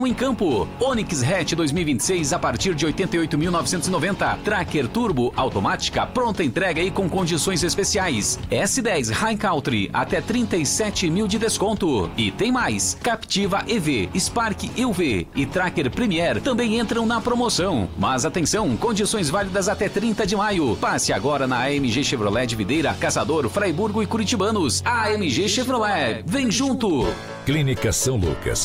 em campo. Onix Hatch 2026 a partir de 88.990. Tracker Turbo automática pronta entrega e com condições especiais. S10 High Country até 37 mil de desconto. E tem mais. Captiva EV, Spark UV e Tracker Premier também entram na promoção. Mas atenção, condições válidas até 30 de maio. Passe agora na AMG Chevrolet de Videira, Caçador, Fraiburgo e Curitibanos. AMG Chevrolet, vem junto! Clínica São Lucas.